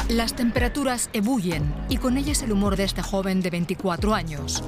Las temperaturas ebullen y con ellas el humor de este joven de 24 años.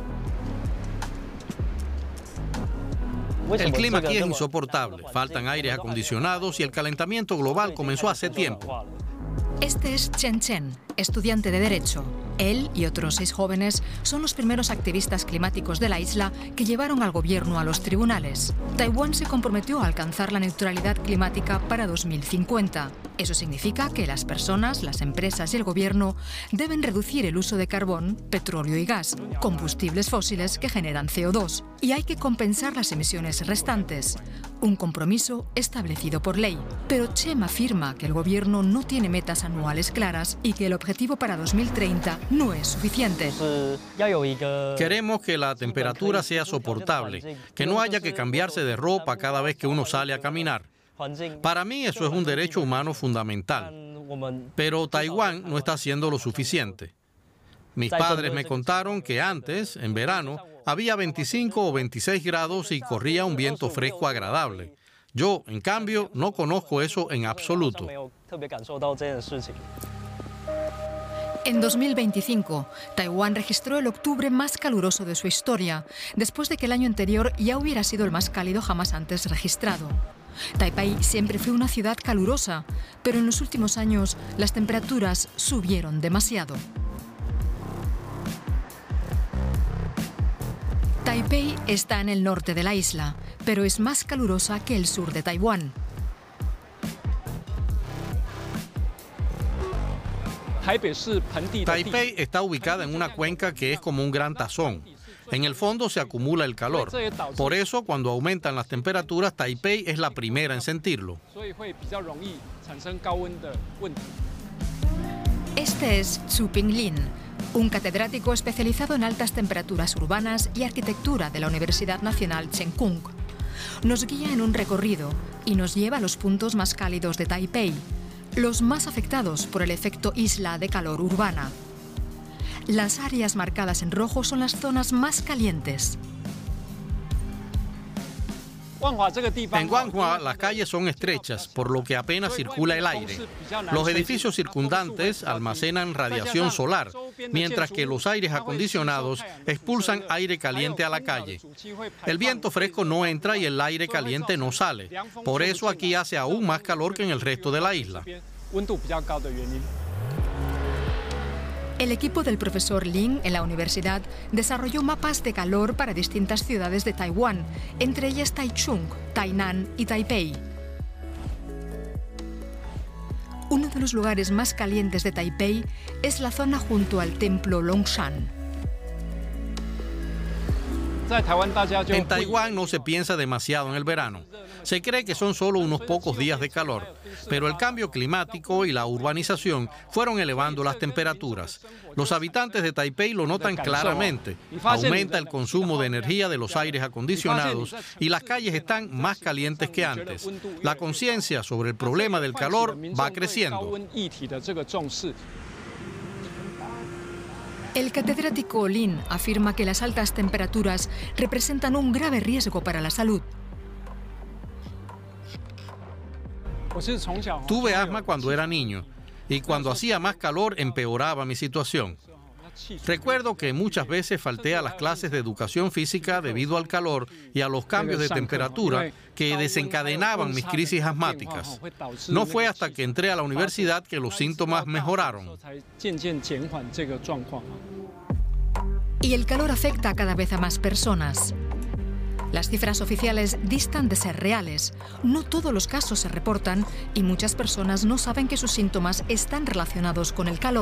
El clima aquí es insoportable, faltan aires acondicionados y el calentamiento global comenzó hace tiempo. Este es Chen Chen, estudiante de Derecho. Él y otros 6 jóvenes son los primeros activistas climáticos de la isla que llevaron al gobierno a los tribunales. Taiwán se comprometió a alcanzar la neutralidad climática para 2050. Eso significa que las personas, las empresas y el gobierno deben reducir el uso de carbón, petróleo y gas, combustibles fósiles que generan CO2. Y hay que compensar las emisiones restantes. Un compromiso establecido por ley. Pero Chen afirma que el gobierno no tiene metas anuales claras y que el objetivo para 2030 no es suficiente. Queremos que la temperatura sea soportable, que no haya que cambiarse de ropa cada vez que uno sale a caminar. Para mí eso es un derecho humano fundamental, pero Taiwán no está haciendo lo suficiente. Mis padres me contaron que antes, en verano, había 25 o 26 grados y corría un viento fresco agradable. Yo, en cambio, no conozco eso en absoluto. En 2025, Taiwán registró el octubre más caluroso de su historia, después de que el año anterior ya hubiera sido el más cálido jamás antes registrado. Taipei siempre fue una ciudad calurosa, pero en los últimos años las temperaturas subieron demasiado. Taipei está en el norte de la isla, pero es más calurosa que el sur de Taiwán. Taipei está ubicada en una cuenca que es como un gran tazón. En el fondo se acumula el calor. Por eso, cuando aumentan las temperaturas, Taipei es la primera en sentirlo. Este es Zhu Pinglin, un catedrático especializado en altas temperaturas urbanas y arquitectura de la Universidad Nacional Cheng Kung. Nos guía en un recorrido y nos lleva a los puntos más cálidos de Taipei, los más afectados por el efecto isla de calor urbana. Las áreas marcadas en rojo son las zonas más calientes. En Guanghua las calles son estrechas, por lo que apenas circula el aire. Los edificios circundantes almacenan radiación solar, mientras que los aires acondicionados expulsan aire caliente a la calle. El viento fresco no entra y el aire caliente no sale. Por eso aquí hace aún más calor que en el resto de la isla. El equipo del profesor Lin en la universidad desarrolló mapas de calor para distintas ciudades de Taiwán, entre ellas Taichung, Tainan y Taipei. Uno de los lugares más calientes de Taipei es la zona junto al templo Longshan. En Taiwán no se piensa demasiado en el verano. Se cree que son solo unos pocos días de calor, pero el cambio climático y la urbanización fueron elevando las temperaturas. Los habitantes de Taipei lo notan claramente. Aumenta el consumo de energía de los aires acondicionados y las calles están más calientes que antes. La conciencia sobre el problema del calor va creciendo. El catedrático Lin afirma que las altas temperaturas representan un grave riesgo para la salud. Tuve asma cuando era niño y cuando hacía más calor empeoraba mi situación. Recuerdo que muchas veces falté a las clases de educación física debido al calor y a los cambios de temperatura que desencadenaban mis crisis asmáticas. No fue hasta que entré a la universidad que los síntomas mejoraron. Y el calor afecta a cada vez a más personas. Las cifras oficiales distan de ser reales. No todos los casos se reportan y muchas personas no saben que sus síntomas están relacionados con el calor.